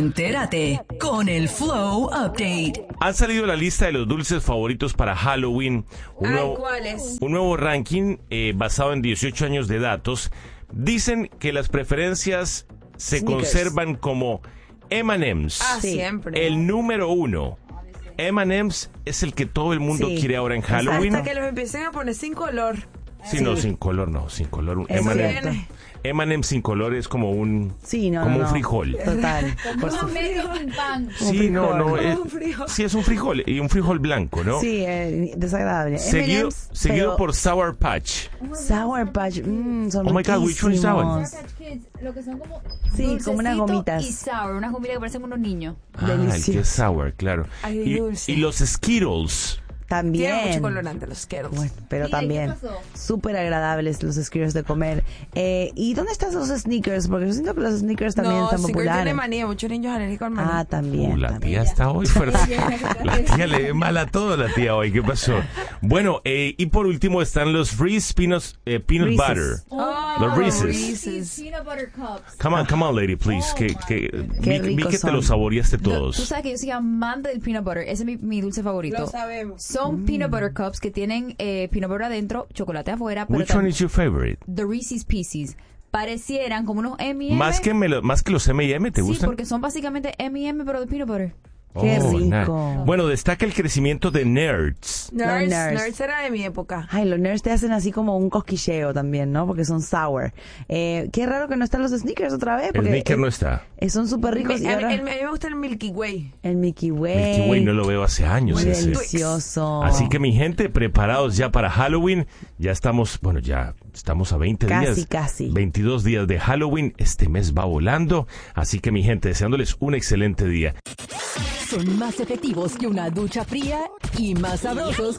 Entérate con el Flow Update. Han salido la lista de los dulces favoritos para Halloween. ¿Cuáles? Un nuevo ranking basado en 18 años de datos. Dicen que las preferencias se conservan como M&M's. Siempre. El número 1. M&M's es el que todo el mundo quiere ahora en Halloween. Hasta que los empiecen a poner sin color. No, sin color no, sin color. M&M's sin color es como un un frijol. Total. Como medio pan. Sí, sí es un frijol y un frijol blanco, ¿no? Sí, desagradable. Seguido por Sour Patch. Sour Patch, son Oh my God, which one is that one? Lo que son como como unas gomitas. Y sour, unas gomitas que parecen unos niños. El que es sour, claro. Agridulce. Y los Skittles. También. Tiene mucho colorante los Skittles. Bueno, pero ¿Y también qué pasó? súper agradables los Skittles de comer. ¿Y dónde están los Snickers? Porque yo siento que los Snickers también están populares. Tiene maní, muchos niños alérgicos al maní. También. La también. tía está hoy fuerte. La tía le ve mal a todo, la tía hoy. ¿Qué pasó? Bueno, y por último están los Reese's Peanut Butter. Los Reese's. Peanut butter cups. Come on, lady, please. Vi ricos que te son. lo saboreaste Tú todos. sabes que yo soy amante del peanut butter. Ese es mi dulce favorito. Lo sabemos. Son peanut butter cups que tienen peanut butter adentro, chocolate afuera. Pero Which one is your favorite? The Reese's Pieces. Parecieran como unos M&M. Más que los M&M, ¿te Sí, gustan? porque son básicamente M&M pero de peanut butter. Qué rico. Nice. Bueno, destaca el crecimiento de Nerds. Nerds era de mi época. Ay, los Nerds te hacen así como un cosquilleo también, ¿no? Porque son sour. Qué raro que no están los Snickers otra vez. El Porque Snicker no está. son súper ricos. Y A ahora, mí me gusta el Milky Way. el Mickey Way. Milky Way no lo veo hace años. Muy ese. delicioso. Así que mi gente, preparados ya para Halloween. Ya estamos a 20 días. Casi. 22 días de Halloween. Este mes va volando. Así que mi gente, deseándoles un excelente día. Son más efectivos que una ducha fría y más sabrosos